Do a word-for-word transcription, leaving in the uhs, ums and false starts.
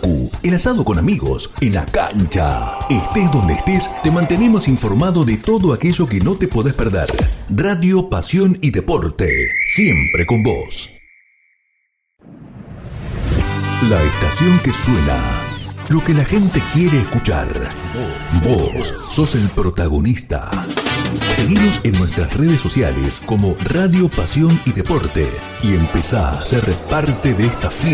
facu, el asado con amigos, en la cancha. Estés donde estés, te mantenemos informado de todo aquello que no te podés perder. Radio, pasión y deporte, siempre con vos. La estación que suena, lo que la gente quiere escuchar. Vos sos el protagonista. Seguinos en nuestras redes sociales como Radio, Pasión y Deporte y empezá a ser parte de esta fiesta.